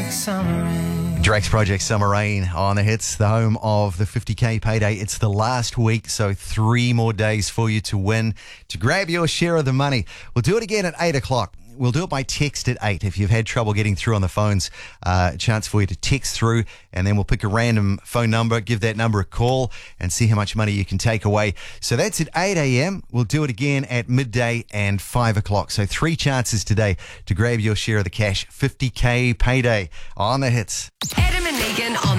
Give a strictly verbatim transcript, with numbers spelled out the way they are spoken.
Summer Rain. Drax Project Summer Rain on the hits, the home of the fifty K payday. It's the last week, so three more days for you to win, to grab your share of the money. We'll do it again at eight o'clock. We'll do it by text at eight. If you've had trouble getting through on the phones, uh, a chance for you to text through, and then we'll pick a random phone number, give that number a call, and see how much money you can take away. So that's at eight a.m. We'll do it again at midday and five o'clock. So three chances today to grab your share of the cash. fifty K payday on the hits. Adam and Megan on